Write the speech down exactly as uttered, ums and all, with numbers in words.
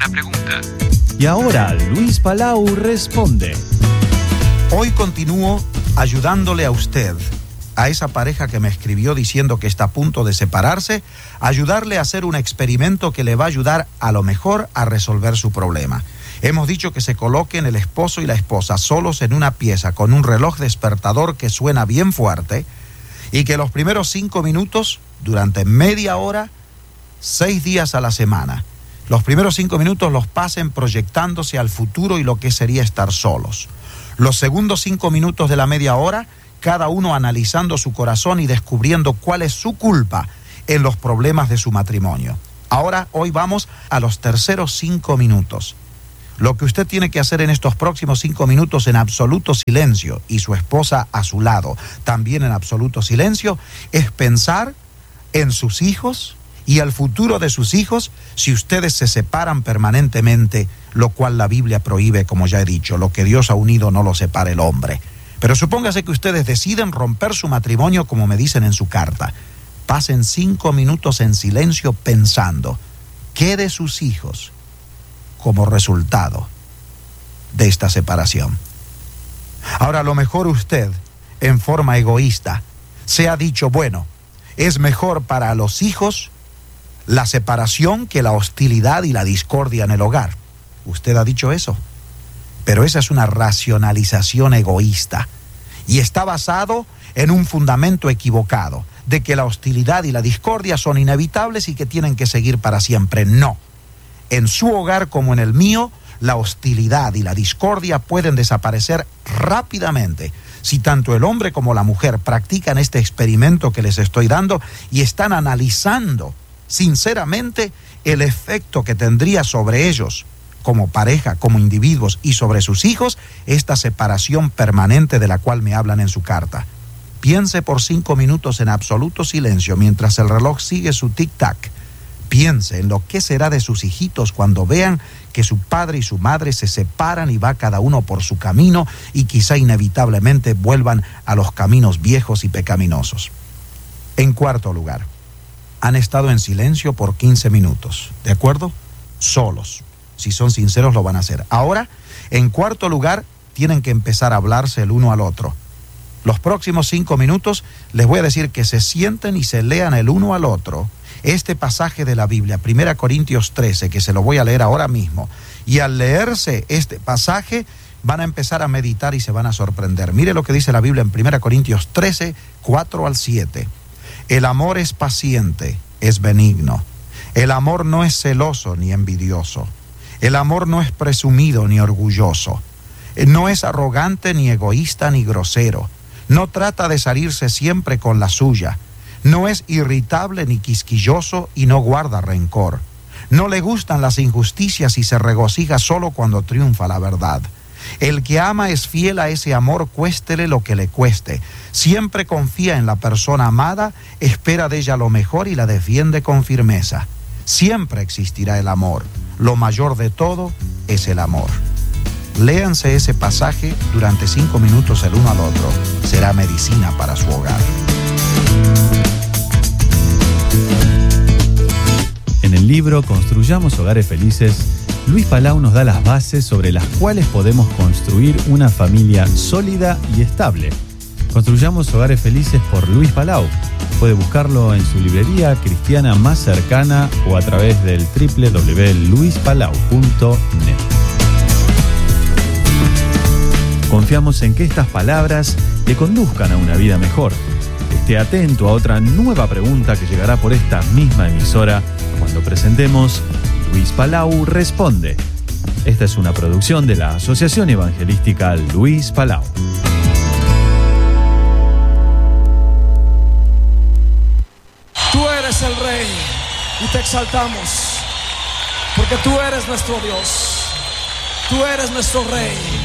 una pregunta. Y ahora Luis Palau responde. Hoy continúo ayudándole a usted, a esa pareja que me escribió diciendo que está a punto de separarse, ayudarle a hacer un experimento que le va a ayudar a lo mejor a resolver su problema. Hemos dicho que se coloquen el esposo y la esposa solos en una pieza con un reloj despertador que suena bien fuerte y que los primeros cinco minutos, durante media hora, seis días a la semana, los primeros cinco minutos los pasen proyectándose al futuro y lo que sería estar solos. Los segundos cinco minutos de la media hora, cada uno analizando su corazón y descubriendo cuál es su culpa en los problemas de su matrimonio. Ahora, hoy vamos a los terceros cinco minutos. Lo que usted tiene que hacer en estos próximos cinco minutos en absoluto silencio y su esposa a su lado también en absoluto silencio es pensar en sus hijos y el futuro de sus hijos si ustedes se separan permanentemente, lo cual la Biblia prohíbe, como ya he dicho, lo que Dios ha unido no lo separe el hombre. Pero supóngase que ustedes deciden romper su matrimonio como me dicen en su carta. Pasen cinco minutos en silencio pensando qué de sus hijos como resultado de esta separación. Ahora, a lo mejor usted, en forma egoísta, se ha dicho, bueno, es mejor para los hijos la separación que la hostilidad y la discordia en el hogar. Usted ha dicho eso, pero esa es una racionalización egoísta y está basado en un fundamento equivocado de que la hostilidad y la discordia son inevitables y que tienen que seguir para siempre. No. En su hogar como en el mío, la hostilidad y la discordia pueden desaparecer rápidamente si tanto el hombre como la mujer practican este experimento que les estoy dando y están analizando sinceramente el efecto que tendría sobre ellos como pareja, como individuos y sobre sus hijos esta separación permanente de la cual me hablan en su carta. Piense por cinco minutos en absoluto silencio mientras el reloj sigue su tic-tac. Piense en lo que será de sus hijitos cuando vean que su padre y su madre se separan y va cada uno por su camino y quizá inevitablemente vuelvan a los caminos viejos y pecaminosos. En cuarto lugar, han estado en silencio por quince minutos, ¿de acuerdo? Solos. Si son sinceros lo van a hacer. Ahora, en cuarto lugar, tienen que empezar a hablarse el uno al otro. Los próximos cinco minutos les voy a decir que se sienten y se lean el uno al otro este pasaje de la Biblia, Primera Corintios trece, que se lo voy a leer ahora mismo. Y al leerse este pasaje, van a empezar a meditar y se van a sorprender. Mire lo que dice la Biblia en Primera Corintios trece, cuatro al siete. El amor es paciente, es benigno. El amor no es celoso ni envidioso. El amor no es presumido ni orgulloso. No es arrogante ni egoísta ni grosero. No trata de salirse siempre con la suya. No es irritable ni quisquilloso y no guarda rencor. No le gustan las injusticias y se regocija solo cuando triunfa la verdad. El que ama es fiel a ese amor, cuéstele lo que le cueste. Siempre confía en la persona amada, espera de ella lo mejor y la defiende con firmeza. Siempre existirá el amor. Lo mayor de todo es el amor. Léanse ese pasaje durante cinco minutos el uno al otro. Será medicina para su hogar. En el libro Construyamos Hogares Felices, Luis Palau nos da las bases sobre las cuales podemos construir una familia sólida y estable. Construyamos Hogares Felices por Luis Palau. Puede buscarlo en su librería cristiana más cercana o a través del doble u doble u doble u punto luis palau punto net. Confiamos en que estas palabras le conduzcan a una vida mejor. Esté atento a otra nueva pregunta que llegará por esta misma emisora cuando presentemos Luis Palau Responde. Esta es una producción de la Asociación Evangelística Luis Palau. Tú eres el Rey y te exaltamos, porque tú eres nuestro Dios. Tú eres nuestro Rey.